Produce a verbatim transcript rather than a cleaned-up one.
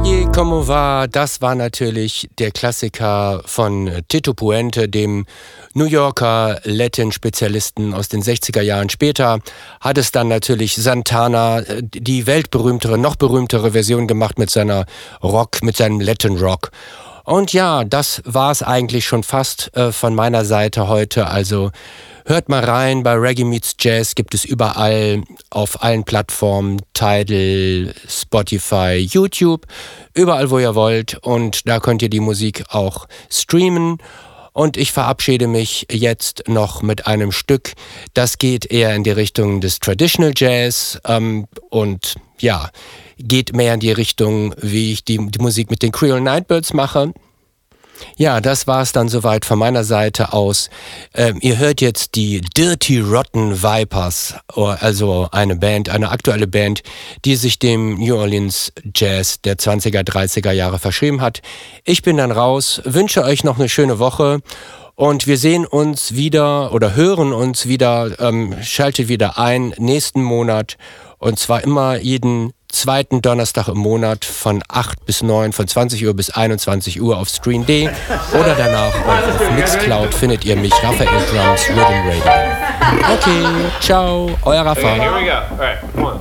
Oye, como va? Das war natürlich der Klassiker von Tito Puente, dem New Yorker Latin-Spezialisten aus den sechziger Jahren. Später hat es dann natürlich Santana, die weltberühmtere, noch berühmtere Version gemacht mit seiner Rock, mit seinem Latin Rock. Und ja, das war es eigentlich schon fast äh, von meiner Seite heute. Also hört mal rein, bei Reggae Meets Jazz gibt es überall, auf allen Plattformen, Tidal, Spotify, YouTube, überall wo ihr wollt. Und da könnt ihr die Musik auch streamen. Und ich verabschiede mich jetzt noch mit einem Stück, das geht eher in die Richtung des Traditional Jazz ähm, und ja, geht mehr in die Richtung, wie ich die, die Musik mit den Creole Nightbirds mache. Ja, das war's dann soweit von meiner Seite aus. Ähm, ihr hört jetzt die Dirty Rotten Vipers, also eine Band, eine aktuelle Band, die sich dem New Orleans Jazz der zwanziger, dreißiger Jahre verschrieben hat. Ich bin dann raus, wünsche euch noch eine schöne Woche und wir sehen uns wieder oder hören uns wieder, ähm, schaltet wieder ein nächsten Monat und zwar immer jeden zweiten Donnerstag im Monat von acht bis neun, von zwanzig Uhr bis einundzwanzig Uhr auf Stream punkt de oder danach auch auf Mixcloud findet ihr mich, Raphael Drums Rhythm Radio. Okay, ciao, euer Rafa. Okay, here we go. All right, one.